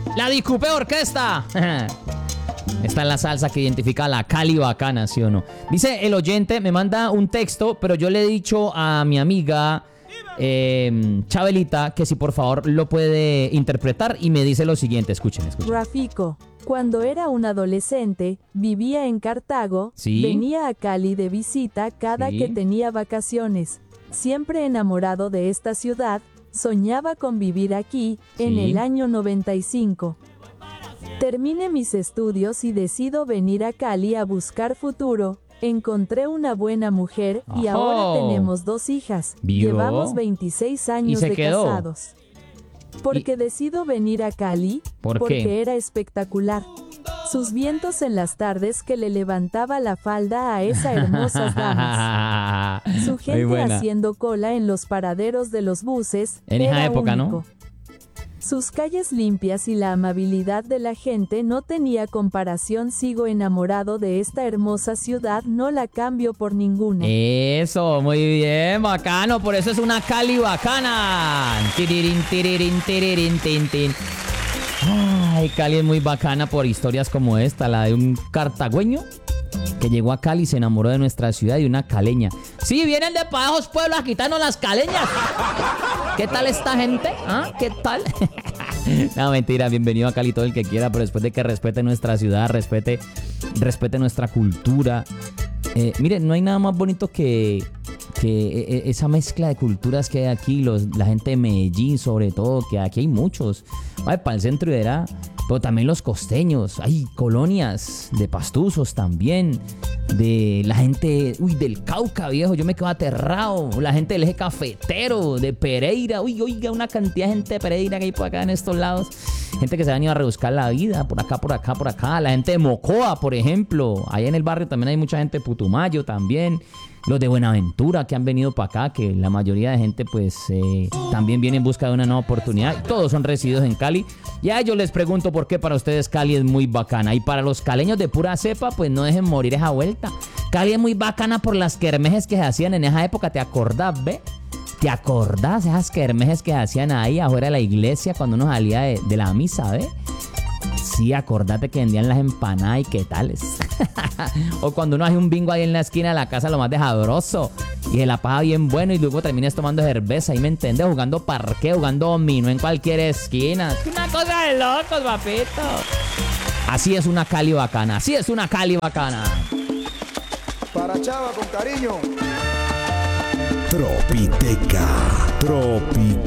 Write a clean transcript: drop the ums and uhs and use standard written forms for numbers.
La Discupe Orquesta. Esta es la salsa que identifica a la Cali bacana, ¿sí o no? Dice el oyente, me manda un texto, pero yo le he dicho a mi amiga Chabelita que si por favor lo puede interpretar y me dice lo siguiente, escuchen. Rafico, cuando era un adolescente, vivía en Cartago, ¿Sí? Venía a Cali de visita cada ¿Sí? que tenía vacaciones. Siempre enamorado de esta ciudad, soñaba con vivir aquí, en ¿Sí? el año 95. Terminé mis estudios y decido venir a Cali a buscar futuro. Encontré una buena mujer y ¡Ajo! ahora tenemos 2 hijas. ¿Vio? Llevamos 26 ¿Y años se de quedó? casados. Porque decido venir a Cali, ¿Por qué? porque era espectacular. Sus vientos en las tardes que le levantaba la falda a esas hermosas damas. Su Muy gente buena. haciendo cola en los paraderos de los buses. En esa era época, ¿no? único. Sus calles limpias y la amabilidad de la gente no tenía comparación. Sigo enamorado de esta hermosa ciudad, no la cambio por ninguna. Eso, muy bien, bacano. Por eso es una Cali bacana. Tirirín, tirirín, tirirín, tin, tin. Ay, Cali es muy bacana por historias como esta, la de un cartagüeño que llegó a Cali y se enamoró de nuestra ciudad y una caleña. Sí, vienen de para esos pueblos a quitarnos las caleñas. ¿Qué tal esta gente? ¿Ah? ¿Qué tal? No, mentira, bienvenido a Cali todo el que quiera, pero después de que respete nuestra ciudad, respete nuestra cultura. Miren, no hay nada más bonito que esa mezcla de culturas que hay aquí, la gente de Medellín sobre todo, que aquí hay muchos. Para el centro era, pero también los costeños, hay colonias de pastusos también, de la gente, del Cauca, viejo, yo me quedo aterrado, la gente del eje cafetero, de Pereira, oiga, una cantidad de gente de Pereira que hay por acá en estos lados, gente que se ha venido a rebuscar la vida, por acá, la gente de Mocoa, por ejemplo, allá en el barrio también hay mucha gente de Putumayo también, los de Buenaventura que han venido para acá, que la mayoría de gente pues también viene en busca de una nueva oportunidad, todos son resididos en Cali, y a ellos les pregunto por qué para ustedes Cali es muy bacana, y para los caleños de pura cepa, pues no dejen morir esa vuelta. Cali es muy bacana por las kermeses que se hacían en esa época, ¿te acordás, ve? ¿Te acordás esas kermeses que se hacían ahí afuera de la iglesia cuando uno salía de la misa, ve? Sí, acordate que vendían las empanadas y qué tales. O cuando uno hace un bingo ahí en la esquina de la casa, lo más de sabroso. Y se la pasa bien bueno y luego terminas tomando cerveza. ¿Y me entiendes? Jugando parqué, jugando dominó en cualquier esquina. Una cosa de locos, papito. Así es una Cali bacana. Así es una Cali bacana. Para Chava con cariño. Tropiteca.